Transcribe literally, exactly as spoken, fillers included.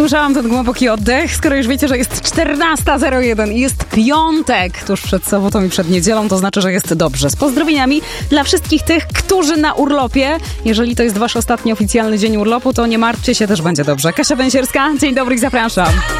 Słyszałam ten głęboki oddech. Skoro już wiecie, że jest czternasta zero jeden i jest piątek tuż przed sobotą i przed niedzielą, to znaczy, że jest dobrze. Z pozdrowieniami dla wszystkich tych, którzy na urlopie. Jeżeli to jest wasz ostatni oficjalny dzień urlopu, to nie martwcie się, też będzie dobrze. Kasia Węsierska, dzień dobry i zapraszam.